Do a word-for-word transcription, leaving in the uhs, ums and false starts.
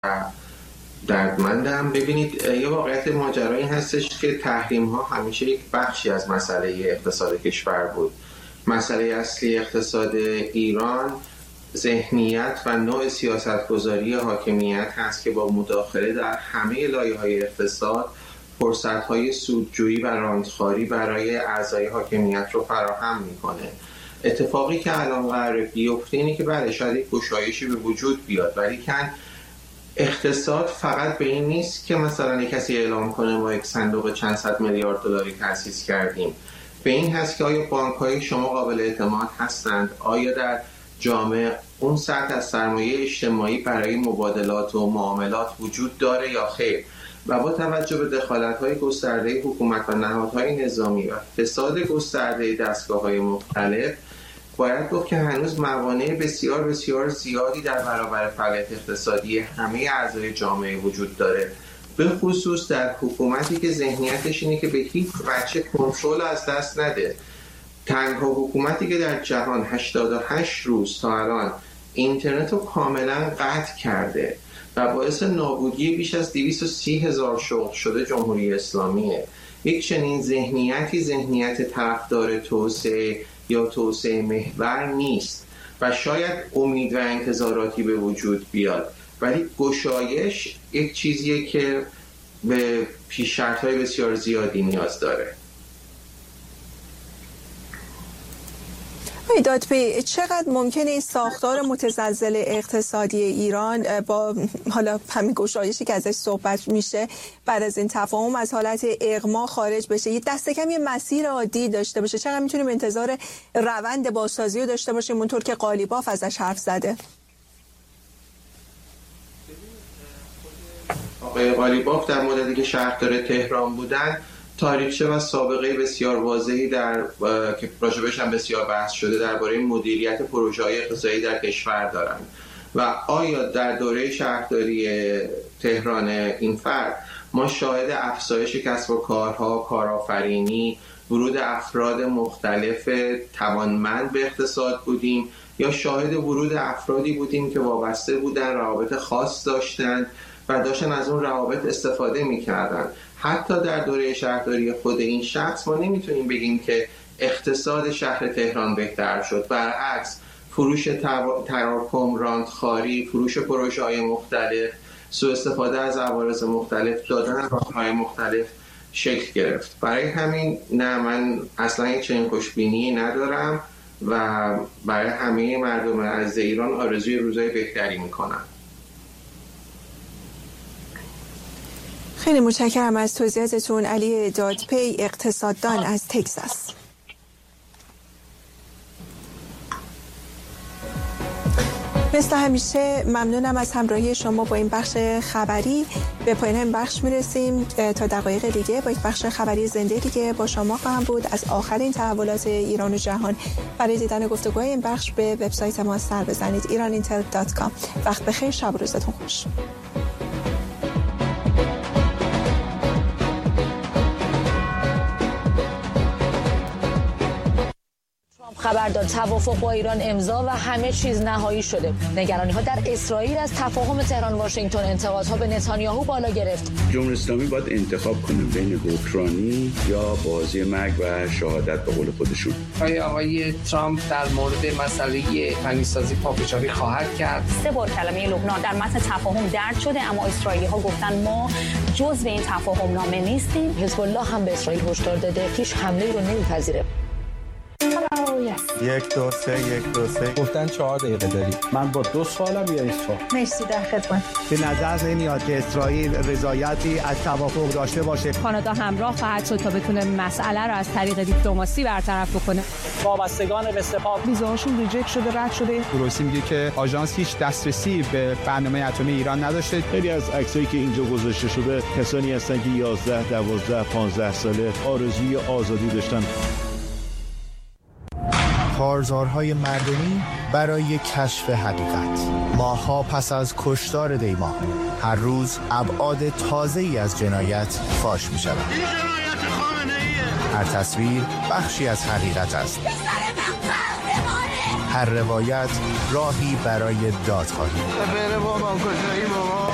دردمندم. ببینید یه واقعیت ماجرایی هستش که تحریم ها همیشه یک بخشی از مسئله اقتصاد کشور بود. مسئله اصلی اقتصاد ایران ذهنیت و نوع سیاستگذاری حاکمیت هست که با مداخله در همه لایه‌های اقتصاد فرصت‌های سودجویی و راندخواری برای اعضای حاکمیت رو فراهم می‌کنه. اتفاقی که الان قراره بیفته اینه که بله شاید یک گشایشی به وجود بیاد، ولی کن اقتصاد فقط به این نیست که مثلا کسی اعلام کنه ما یک صندوق چند صد میلیارد دلاری تأسیس کردیم. به این هست که آیا بانک‌های شما قابل اعتماد هستند؟ آیا در جامعه اون سطح از سرمایه اجتماعی برای مبادلات و معاملات وجود داره یا خیر؟ و با توجه به دخالت‌های گسترده حکومت و نهادهای نظامی و فساد گسترده دستگاه‌های مختلف، باید گفت که هنوز موانع بسیار بسیار زیادی در برابر فعالیت اقتصادی همه اعضای جامعه وجود داره، به خصوص در حکومتی که ذهنیتش اینه که به هیچ وجه کنترل از دست نده. تنها حکومتی که در جهان هشتاد و هشت روز تا الان اینترنت رو کاملا قطع کرده و باعث نابودی بیش از دویست و سی هزار شغل شده جمهوری اسلامیه. یک چنین ذهنیتی ذهنیت طرفدار توسعه یا توسعه محور نیست و شاید امید و انتظاراتی به وجود بیاد، ولی گشایش یک چیزیه که به پیش‌شرط‌های بسیار زیادی نیاز داره. دادپی، چقدر ممکنه این ساختار متزلزل اقتصادی ایران با حالا همین گشایشی که ازش صحبت میشه بعد از این تفاهم از حالت اغما خارج بشه، یه دست کم یه مسیر عادی داشته باشه؟ چقدر میتونیم انتظار روند بازسازی رو داشته باشیم اونطور که قالیباف ازش حرف زده؟ آقای قالیباف در مدتی که شهردار تهران بودن تاریخچه و سابقه بسیار واضحی در که راجبش هم بسیار بحث شده درباره مدیریت پروژه‌های اقتصادی در کشور دارند و آیا در دوره شهرداری تهران این فرد ما شاهد افزایش کسب و کارها، کارآفرینی، ورود افراد مختلف توانمند به اقتصاد بودیم یا شاهد ورود افرادی بودیم که وابسته بودن، روابط خاص داشتند و داشتن از اون روابط استفاده می‌کردن؟ حتی در دوره شهرداری خود این شخص ما نمیتونیم بگیم که اقتصاد شهر تهران بهتر شد. برعکس، فروش تراکم، راندخواری، فروش پروژه‌های مختلف، سوء استفاده از عوارض مختلف، دادن راه‌های مختلف شکل گرفت. برای همین نه، من اصلا یک چنین خوشبینی ندارم و برای همه مردم عزیز ایران آرزوی روزهای بهتری میکنم. خیلی متشکرم از توضیحاتتون علی دادپی، اقتصاددان از تگزاس. مثل همیشه ممنونم از همراهی شما با این بخش خبری. به پایان این بخش میرسیم. تا دقایق دیگه با یک بخش خبری زنده دیگه با شما خواهم بود. از آخرین تحولات ایران و جهان برای دیدن گفتگوهای این بخش به وبسایت ما سر بزنید ایران اینتل دات کام. وقت بخیر، شب و روزتون خوش. خبر داد توافق با ایران امضا و همه چیز نهایی شده. نگرانی ها در اسرائیل از تفاهم تهران واشنگتن، انتقادها به نتانیاهو بالا گرفت. جمهوری اسلامی باید انتخاب کنه بین اوکراینی یا بازی مرگ و شهادت به قول خودشون. آیا آقای ترامپ در مورد مسئله غنیسازی پافشاری خواهد کرد؟ سه بار کلمه لبنان در متن تفاهم درج شده، اما اسرائیلی ها گفتن ما جزو این تفاهم نامه نیستیم. حزب الله هم به اسرائیل هشدار داده هیچ حمله رو نمیپذیره. یک دو سه یک دو سه گفتن چهار دقیقه داری. من با دو سالم یا یک سال. مرسی، در خدمت. به نظر نمیاد که اسرائیل رضایتی از توافق داشته باشه. کانادا همراه خواهد شد تا بتونه مسئله رو از طریق دیپلماسی برطرف بکنه. وابستگان به سپاه ویزاشون ریجکت شده، رد شده. روسی میگه که آژانس هیچ دسترسی به برنامه اتمی ایران نداشته. خیلی از عکسایی که اینجا گذاشته شده کسانی هستن که یازده، دوازده، پانزده ساله آرزوی آزادی داشتن. کارزارهای مردمی برای کشف حقیقت. ماه‌ها پس از کشتار دیما هر روز ابعاد تازه‌ای از جنایت فاش می‌شود. این جنایت خامنه‌ایه. هر تصویر بخشی از حقیقت است. هر روایت راهی برای دادخواهی.